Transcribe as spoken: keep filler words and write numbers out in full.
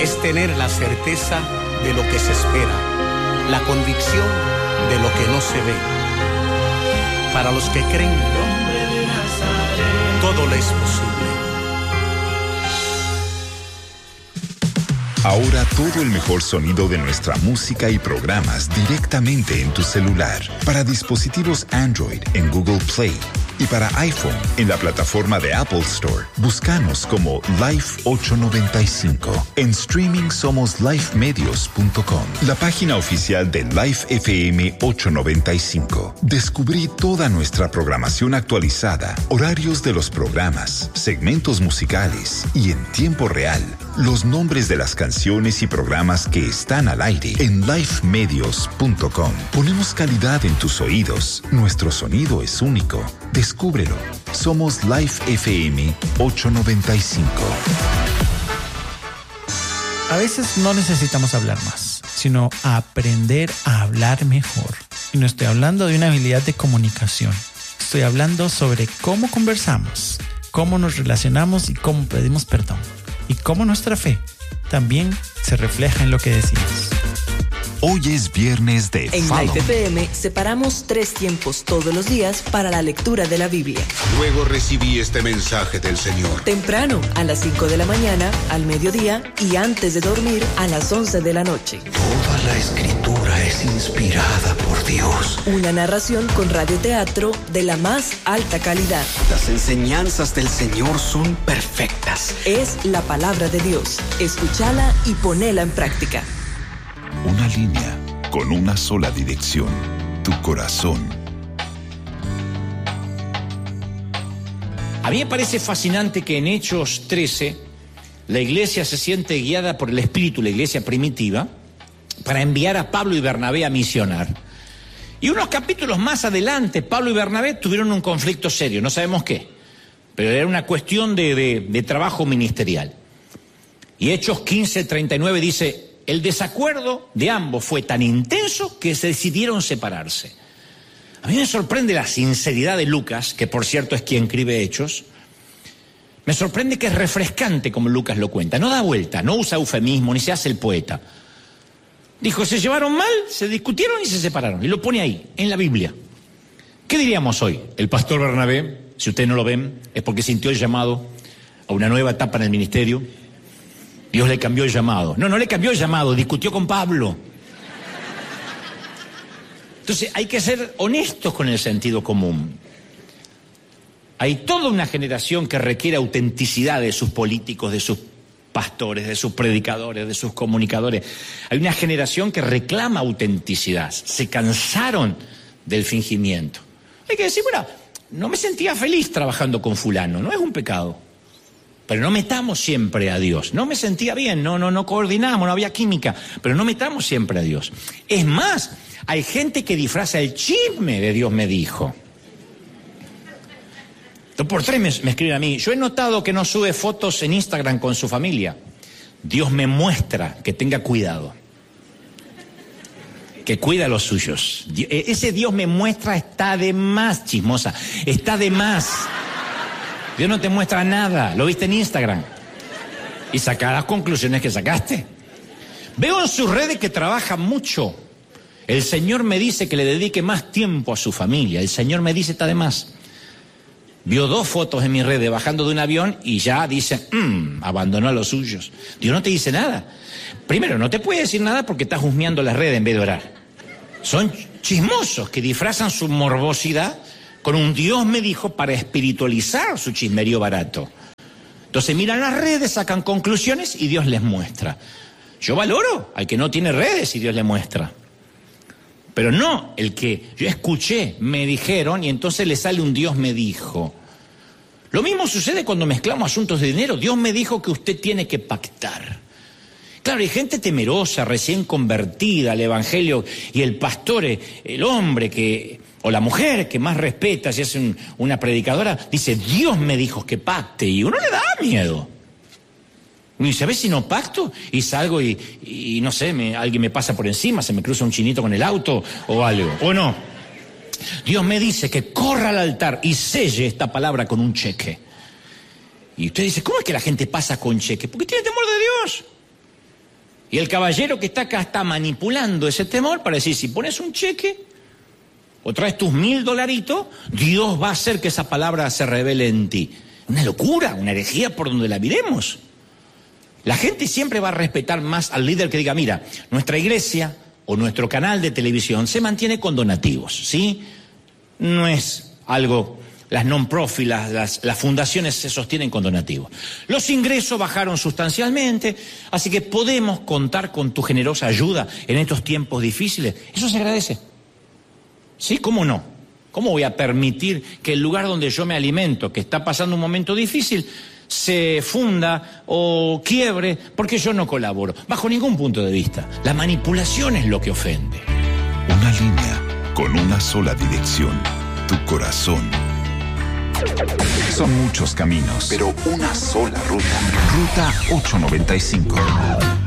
es tener la certeza de lo que se espera, la convicción de lo que no se ve. Para los que creen, todo le es posible. Ahora todo el mejor sonido de nuestra música y programas directamente en tu celular. Para dispositivos Android en Google Play y para iPhone en la plataforma de Apple Store. Búscanos como Life ochocientos noventa y cinco. En streaming somos life medios punto com, la página oficial de Life F M ochocientos noventa y cinco. Descubrí toda nuestra programación actualizada, horarios de los programas, segmentos musicales y en tiempo real, los nombres de las canciones y programas que están al aire en life medios punto com. Ponemos calidad en tus oídos. Nuestro sonido es único. Descúbrelo. Somos Life F M ochocientos noventa y cinco. A veces no necesitamos hablar más, sino aprender a hablar mejor. Y no estoy hablando de una habilidad de comunicación. Estoy hablando sobre cómo conversamos, cómo nos relacionamos y cómo pedimos perdón. Y cómo nuestra fe también se refleja en lo que decimos. Hoy es viernes de En Follow Life F M separamos tres tiempos todos los días para la lectura de la Biblia. Luego recibí este mensaje del Señor. Temprano, a las cinco de la mañana, al mediodía y antes de dormir a las once de la noche. Toda la escritura es inspirada por Dios. Una narración con radioteatro de la más alta calidad. Las enseñanzas del Señor son perfectas. Es la palabra de Dios. Escúchala y ponela en práctica. Una línea con una sola dirección, tu corazón. A mí me parece fascinante que en Hechos trece la iglesia se siente guiada por el Espíritu, la iglesia primitiva, para enviar a Pablo y Bernabé a misionar. Y unos capítulos más adelante, Pablo y Bernabé tuvieron un conflicto serio, no sabemos qué, pero era una cuestión de, de, de trabajo ministerial. Y Hechos quince, treinta y nueve dice: el desacuerdo de ambos fue tan intenso que se decidieron separarse. A mí me sorprende la sinceridad de Lucas, que por cierto es quien escribe Hechos. Me sorprende que es refrescante como Lucas lo cuenta. No da vuelta, no usa eufemismo, ni se hace el poeta. Dijo, se llevaron mal, se discutieron y se separaron. Y lo pone ahí, en la Biblia. ¿Qué diríamos hoy? El pastor Bernabé, si ustedes no lo ven, es porque sintió el llamado a una nueva etapa en el ministerio. Dios le cambió el llamado. No, no le cambió el llamado, discutió con Pablo. Entonces hay que ser honestos con el sentido común. Hay toda una generación que requiere autenticidad de sus políticos, de sus pastores, de sus predicadores, de sus comunicadores. Hay una generación que reclama autenticidad. Se cansaron del fingimiento. Hay que decir, bueno, no me sentía feliz trabajando con fulano, no es un pecado. Pero no metamos siempre a Dios. No me sentía bien, no, no, no coordinamos, no había química, pero no metamos siempre a Dios. Es más, hay gente que disfraza el chisme de Dios me dijo. Dos por tres me, me escriben a mí, yo he notado que no sube fotos en Instagram con su familia. Dios me muestra que tenga cuidado. Que cuida a los suyos. Ese Dios me muestra está de más, chismosa, está de más. Dios no te muestra nada, lo viste en Instagram. Y saca las conclusiones que sacaste. Veo en sus redes que trabaja mucho. El Señor me dice que le dedique más tiempo a su familia. El Señor me dice está de más. Vio dos fotos en mi red bajando de un avión y ya dice, mmm, abandonó a los suyos. Dios no te dice nada. Primero, no te puede decir nada porque estás husmeando las redes en vez de orar. Son chismosos que disfrazan su morbosidad con un Dios me dijo para espiritualizar su chismerío barato. Entonces miran las redes, sacan conclusiones y Dios les muestra. Yo valoro al que no tiene redes y Dios le muestra. Pero no el que yo escuché, me dijeron y entonces le sale un Dios me dijo. Lo mismo sucede cuando mezclamos asuntos de dinero. Dios me dijo que usted tiene que pactar. Claro, hay gente temerosa, recién convertida al evangelio y el pastor, el hombre que... o la mujer que más respeta, si es un, una predicadora, dice, Dios me dijo que pacte, y uno le da miedo. Y dice, a ver si no pacto, y salgo y, y no sé, me, alguien me pasa por encima, se me cruza un chinito con el auto, o algo, o no. Dios me dice que corra al altar y selle esta palabra con un cheque. Y usted dice, ¿cómo es que la gente pasa con cheque? Porque tiene temor de Dios. Y el caballero que está acá está manipulando ese temor para decir, si pones un cheque o traes tus mil dolaritos, Dios va a hacer que esa palabra se revele en ti. Una locura, una herejía por donde la miremos. La gente siempre va a respetar más al líder que diga, mira, nuestra iglesia o nuestro canal de televisión se mantiene con donativos, ¿sí? No es algo... Las non-profit, las, las, las fundaciones se sostienen con donativos. Los ingresos bajaron sustancialmente, así que podemos contar con tu generosa ayuda en estos tiempos difíciles. Eso se agradece. ¿Sí? ¿Cómo no? ¿Cómo voy a permitir que el lugar donde yo me alimento, que está pasando un momento difícil, se funda o quiebre porque yo no colaboro? Bajo ningún punto de vista. La manipulación es lo que ofende. Una línea con una sola dirección, tu corazón. Son muchos caminos, pero una sola ruta. Ruta ochocientos noventa y cinco.